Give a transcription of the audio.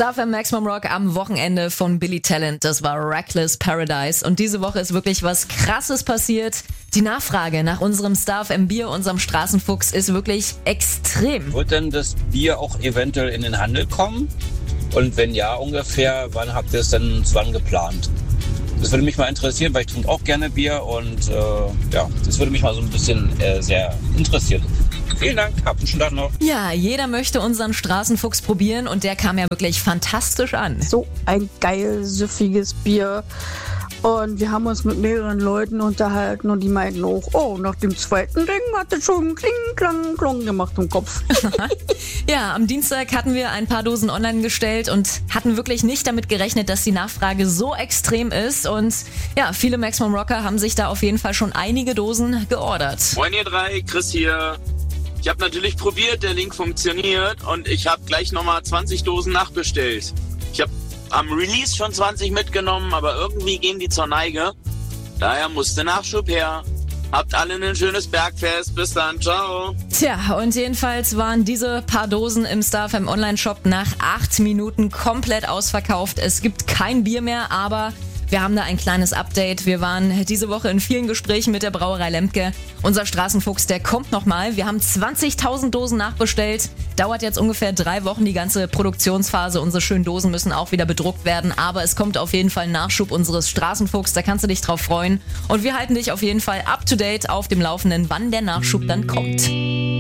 Star FM Maximum Rock am Wochenende von Billy Talent. Das war Reckless Paradise. Und diese Woche ist wirklich was Krasses passiert. Die Nachfrage nach unserem Star FM Bier, unserem Straßenfuchs, ist wirklich extrem. Wird denn das Bier auch eventuell in den Handel kommen? Und wenn ja, ungefähr, wann habt ihr es denn wann geplant? Das würde mich mal interessieren, weil ich trinke auch gerne Bier und das würde mich mal so ein bisschen sehr interessieren. Vielen Dank, habt einen schönen Tag noch. Ja, jeder möchte unseren Straßenfuchs probieren und der kam ja wirklich fantastisch an. So ein geil, süffiges Bier. Und wir haben uns mit mehreren Leuten unterhalten und die meinten auch, oh, nach dem zweiten Ding hat es schon Kling, Klang, Klong gemacht im Kopf. Ja, am Dienstag hatten wir ein paar Dosen online gestellt und hatten wirklich nicht damit gerechnet, dass die Nachfrage so extrem ist. Und ja, viele Maximum Rocker haben sich da auf jeden Fall schon einige Dosen geordert. Moin ihr drei, Chris hier. Ich habe natürlich probiert, der Link funktioniert und ich habe gleich nochmal 20 Dosen nachbestellt. Ich habe am Release schon 20 mitgenommen, aber irgendwie gehen die zur Neige. Daher musste Nachschub her. Habt alle ein schönes Bergfest. Bis dann. Ciao. Tja, und jedenfalls waren diese paar Dosen im Star FM Online-Shop nach 8 Minuten komplett ausverkauft. Es gibt kein Bier mehr, aber wir haben da ein kleines Update. Wir waren diese Woche in vielen Gesprächen mit der Brauerei Lemke. Unser Straßenfuchs, der kommt nochmal. Wir haben 20.000 Dosen nachbestellt. Dauert jetzt ungefähr 3 Wochen, die ganze Produktionsphase. Unsere schönen Dosen müssen auch wieder bedruckt werden. Aber es kommt auf jeden Fall ein Nachschub unseres Straßenfuchs. Da kannst du dich drauf freuen. Und wir halten dich auf jeden Fall up to date auf dem Laufenden, wann der Nachschub dann kommt.